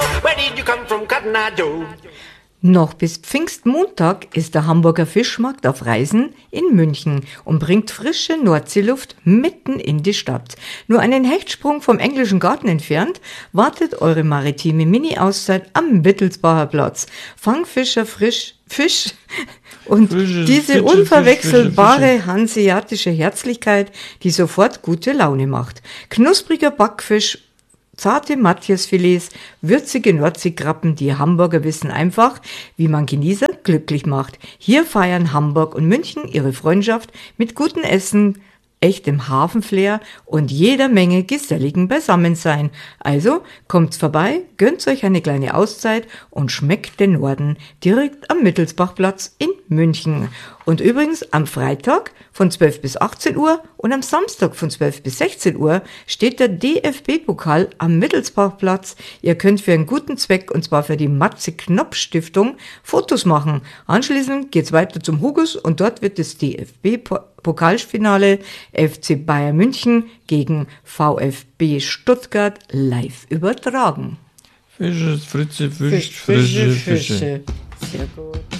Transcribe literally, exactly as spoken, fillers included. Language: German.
Where did you come from, Cotton Eye Joe? Noch bis Pfingstmontag ist der Hamburger Fischmarkt auf Reisen in München und bringt frische Nordseeluft mitten in die Stadt. Nur einen Hechtsprung vom Englischen Garten entfernt wartet eure maritime Mini-Auszeit am Wittelsbacher Platz. Fangfischer, frisch, Fisch und Frische, diese Fische, unverwechselbare Fische, Fische. hanseatische Herzlichkeit, die sofort gute Laune macht. Knuspriger Backfisch, zarte Matthiasfilets, würzige Nordseekrabben, die Hamburger wissen einfach, wie man Genießer glücklich macht. Hier feiern Hamburg und München ihre Freundschaft mit gutem Essen, echtem Hafenflair und jeder Menge geselligen Beisammensein. Also kommt's vorbei, gönnt euch eine kleine Auszeit und schmeckt den Norden direkt am Wittelsbachplatz in München. Und übrigens am Freitag von zwölf bis achtzehn Uhr und am Samstag von zwölf bis sechzehn Uhr steht der D F B-Pokal am Wittelsbachplatz. Ihr könnt für einen guten Zweck, und zwar für die Matze-Knopp-Stiftung, Fotos machen. Anschließend geht's weiter zum Hugus und dort wird das D F B-Pokalfinale F C Bayern München gegen VfB Stuttgart live übertragen. Fische, Fritze, Fisch, Fisch, Fische, Fische, Fische. Fische. Sehr gut.